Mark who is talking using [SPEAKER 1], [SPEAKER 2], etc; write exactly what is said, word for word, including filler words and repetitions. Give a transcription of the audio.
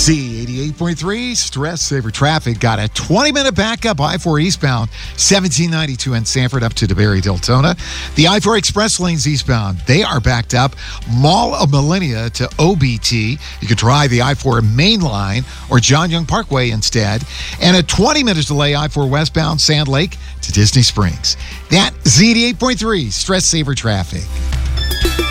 [SPEAKER 1] Z eighty-eight point three, Stress Saver Traffic got a twenty-minute backup I four eastbound, seventeen ninety-two in Sanford up to DeBerry Deltona. The I four Express lanes eastbound, they are backed up. Mall of Millennia to O B T. You could try the I four main line or John Young Parkway instead. And a twenty-minute delay I four westbound, Sand Lake to Disney Springs. That Z eighty-eight point three, Stress Saver Traffic.